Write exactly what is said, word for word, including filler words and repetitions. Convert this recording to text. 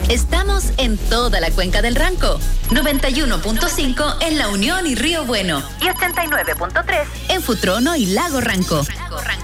Estamos en toda la cuenca del Ranco. noventa y uno punto cinco en La Unión y Río Bueno. Y ochenta y nueve punto tres en Futrono y Lago Ranco.